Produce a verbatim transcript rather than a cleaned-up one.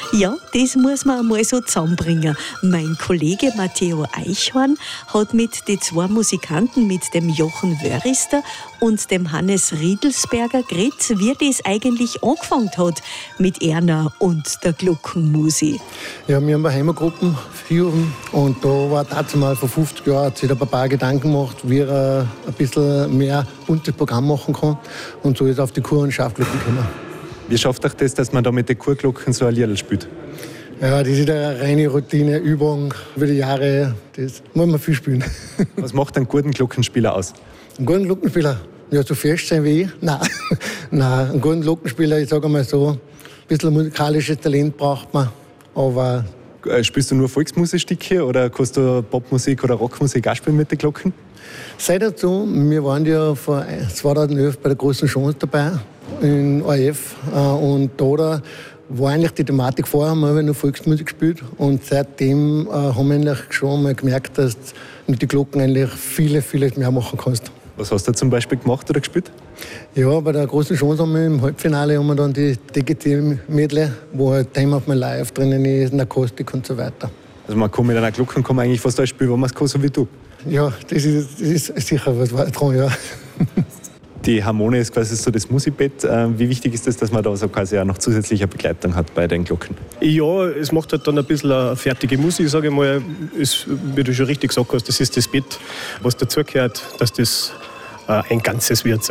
Ja, das muss man einmal so zusammenbringen. Mein Kollege Matteo Eichhorn hat mit den zwei Musikanten, mit dem Jochen Wörister und dem Hannes Riedelsberger geredet, wie das eigentlich angefangen hat mit Erna und der Glockenmusik. Ja, wir haben eine Heimatgruppe führen und da war dazu mal vor fünfzig Jahren, hat sich der Papa Gedanken gemacht, wie er ein bisschen mehr buntes Programm machen kann, und so ist er auf die Chor- und Schafglocken gekommen. Wie schafft euch das, dass man da mit den Chorglocken so ein Lied spielt? Ja, das ist eine reine Routine, Übung über die Jahre, das muss man viel spielen. Was macht einen guten Glockenspieler aus? Einen guten Glockenspieler? Ja, so fest sein wie ich? Nein. Nein, einen guten Glockenspieler, ich sage mal so, ein bisschen musikalisches Talent braucht man, aber... Spielst du nur Volksmusikstücke oder kannst du Popmusik oder Rockmusik auch spielen mit den Glocken? Sei dazu, wir waren ja vor zweitausendelf bei der großen Chance dabei in O R F und da war eigentlich die Thematik, vorher haben wir nur Volksmusik gespielt und seitdem äh, haben wir eigentlich schon mal gemerkt, dass du mit den Glocken eigentlich viele, vieles mehr machen kannst. Was hast du zum Beispiel gemacht oder gespielt? Ja, bei der großen Chance haben wir im Halbfinale haben wir dann die D G T-Medley, wo halt Time of My Life drinnen ist, Akustik und so weiter. Also man kann mit einer Glocke kann man eigentlich fast alles spielen, wenn man es kann, so wie du. Ja, das ist, das ist sicher was dran, ja. Die Harmonie ist quasi so das Musikbett. Wie wichtig ist es, dass man da so quasi auch noch zusätzliche Begleitung hat bei den Glocken? Ja, es macht halt dann ein bisschen eine fertige Musik, sage ich mal. Ist, wie du schon richtig gesagt hast, das ist das Bett, was dazugehört, dass das ein Ganzes wird.